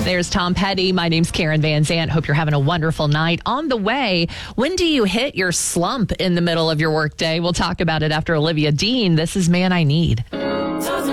There's Tom Petty. My name's Karen Van Zant. Hope you're having a wonderful night. On the way, when do you hit your slump in the middle of your workday? We'll talk about it after Olivia Dean. This is Man I Need.